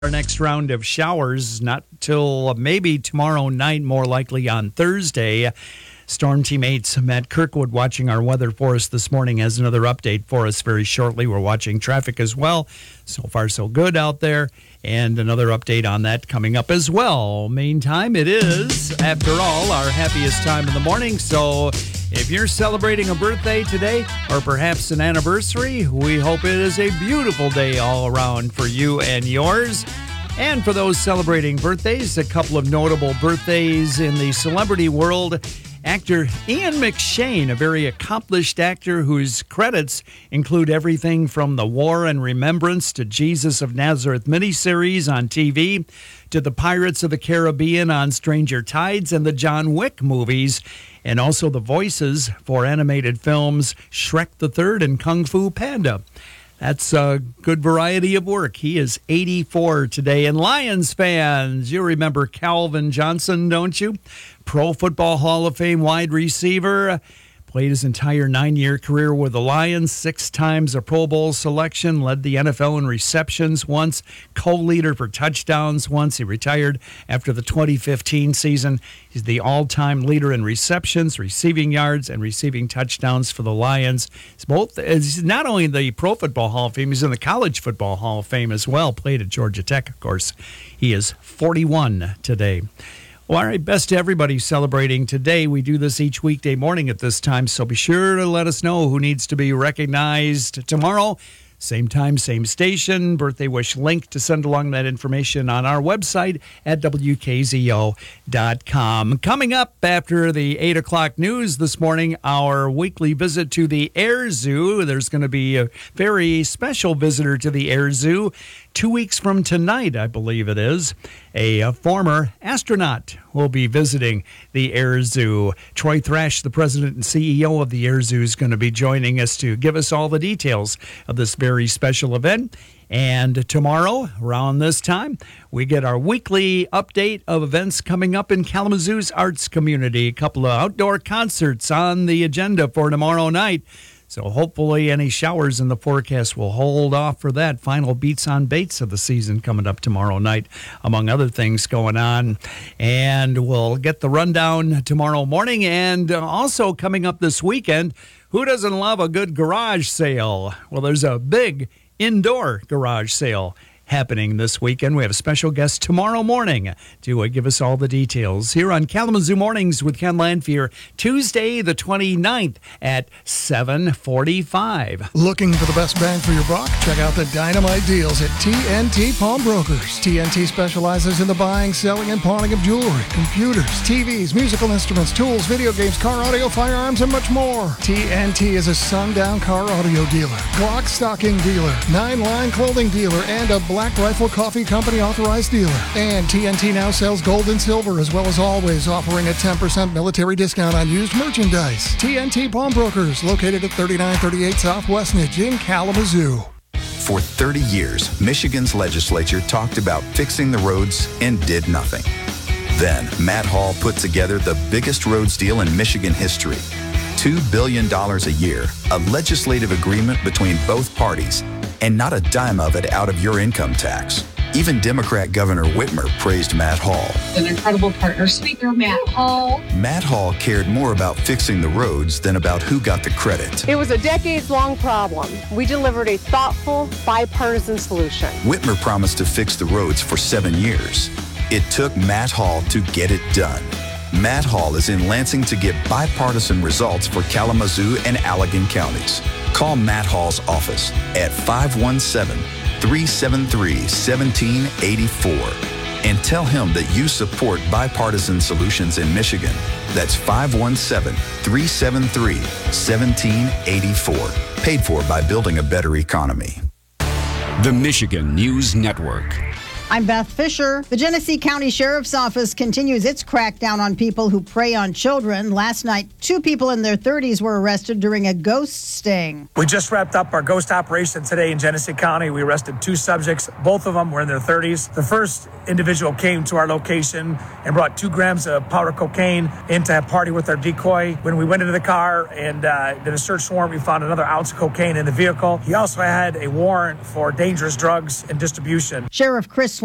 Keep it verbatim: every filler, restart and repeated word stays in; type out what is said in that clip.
Our next round of showers, not till maybe tomorrow night, more likely on Thursday. Storm teammates Matt Kirkwood watching our weather for us this morning has another update for us very shortly. We're watching traffic as well. So far, so good out there. And another update on that coming up as well. Meantime, it is, after all, our happiest time in the morning. So if you're celebrating a birthday today or perhaps an anniversary, we hope it is a beautiful day all around for you and yours. And for those celebrating birthdays, a couple of notable birthdays in the celebrity world. Actor Ian McShane, a very accomplished actor whose credits include everything from the War and Remembrance to Jesus of Nazareth miniseries on T V to the Pirates of the Caribbean on Stranger Tides and the John Wick movies, and also the voices for animated films Shrek the Third and Kung Fu Panda. That's a good variety of work. He is eighty-four today. And Lions fans, you remember Calvin Johnson, don't you? Pro Football Hall of Fame wide receiver. Played his entire nine-year career with the Lions, six times a Pro Bowl selection, led the N F L in receptions once, co-leader for touchdowns once. He retired after the twenty fifteen season. He's the all-time leader in receptions, receiving yards, and receiving touchdowns for the Lions. He's both. He's not only in the Pro Football Hall of Fame, he's in the College Football Hall of Fame as well. Played at Georgia Tech, of course. He is forty-one today. Well, all right, best to everybody celebrating today. We do this each weekday morning at this time, so be sure to let us know who needs to be recognized tomorrow. Same time, same station. Birthday wish link to send along that information on our website at W K Z O dot com. Coming up after the eight o'clock news this morning, our weekly visit to the Air Zoo. There's going to be a very special visitor to the Air Zoo. Two weeks from tonight, I believe it is, a, a former astronaut will be visiting the Air Zoo. Troy Thrash, the president and C E O of the Air Zoo, is going to be joining us to give us all the details of this very special event. And tomorrow, around this time, we get our weekly update of events coming up in Kalamazoo's arts community. A couple of outdoor concerts on the agenda for tomorrow night. So hopefully any showers in the forecast will hold off for that. Final beats on Bates of the season coming up tomorrow night, among other things going on. And we'll get the rundown tomorrow morning. And also coming up this weekend, who doesn't love a good garage sale? Well, there's a big indoor garage sale happening this weekend. We have a special guest tomorrow morning to uh, give us all the details here on Kalamazoo Mornings with Ken Lanfear, Tuesday the twenty-ninth at seven forty-five. Looking for the best bang for your buck? Check out the dynamite deals at T N T Pawnbrokers. T N T specializes in the buying, selling, and pawning of jewelry, computers, T Vs, musical instruments, tools, video games, car audio, firearms, and much more. T N T is a sundown car audio dealer, Glock stocking dealer, nine-line clothing dealer, and a Black Rifle Coffee Company authorized dealer. And T N T now sells gold and silver, as well as always offering a ten percent military discount on used merchandise. T N T Pawnbrokers, located at thirty-nine thirty-eight South Westnedge in Kalamazoo. For thirty years, Michigan's legislature talked about fixing the roads and did nothing. Then, Matt Hall put together the biggest roads deal in Michigan history. two billion dollars a year, a legislative agreement between both parties, and not a dime of it out of your income tax. Even Democrat Governor Whitmer praised Matt Hall. An incredible partner, Speaker Matt Hall. Matt Hall cared more about fixing the roads than about who got the credit. It was a decades-long problem. We delivered a thoughtful, bipartisan solution. Whitmer promised to fix the roads for seven years. It took Matt Hall to get it done. Matt Hall is in Lansing to get bipartisan results for Kalamazoo and Allegan counties. Call Matt Hall's office at five one seven, three seven three, one seven eight four and tell him that you support bipartisan solutions in Michigan. That's five one seven, three seven three, one seven eight four. Paid for by Building a Better Economy. The Michigan News Network. I'm Beth Fisher. The Genesee County Sheriff's Office continues its crackdown on people who prey on children. Last night, two people in their thirties were arrested during a ghost sting. We just wrapped up our ghost operation today in Genesee County. We arrested two subjects. Both of them were in their thirties. The first individual came to our location and brought two grams of powder cocaine in to have party with our decoy. When we went into the car and uh, did a search warrant, we found another ounce of cocaine in the vehicle. He also had a warrant for dangerous drugs and distribution. Sheriff Chris